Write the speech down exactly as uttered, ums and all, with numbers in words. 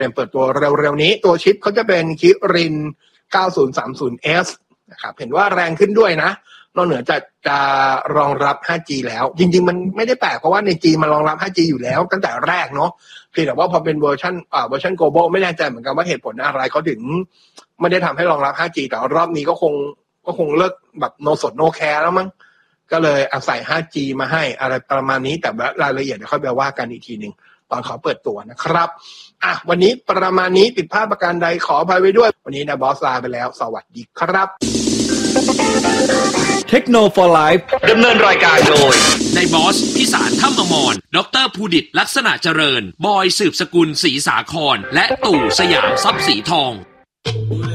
เป็นเปิดตัวเร็วๆนี้ตัวชิปเขาจะเป็นคิริน เก้าศูนย์สามศูนย์ เอส นะครับเห็นว่าแรงขึ้นด้วยนะนอกเหนือจากจะรองรับ ห้าจี แล้วจริงๆมันไม่ได้แปลกเพราะว่าในจีนมันรองรับ ห้าจี อยู่แล้วตั้งแต่แรกเนาะเพียงแต่ว่าพอเป็นเวอร์ชันอ่าเวอร์ชัน global ไม่แน่ใจเหมือนกันว่าเหตุผลอะไรเขาถึงไม่ได้ทำให้รองรับ ห้าจี แต่รอบนี้ก็คงก็คงเลิกแบบโนสดโนแคร์แล้วมั้งก็เลยอาศัย ห้าจี มาให้อะไรประมาณนี้แต่รายละเอียดเดี๋ยวค่อยไปว่ากันอีกทีนึงตอนเขาเปิดตัวนะครับอ่ะวันนี้ประมาณนี้ผิดพลาดประการใดขออภัยไว้ด้วยวันนี้นะบอสลาไปแล้วสวัสดีครับเทคโนโลยี for Life ดำเนินรายการโดยนายบอสพิสารถ้ำอมรดรภูดิตลักษณะเจริญบอยสืบสกุลศรีสาครและตู่สยามทรัพย์สีทอง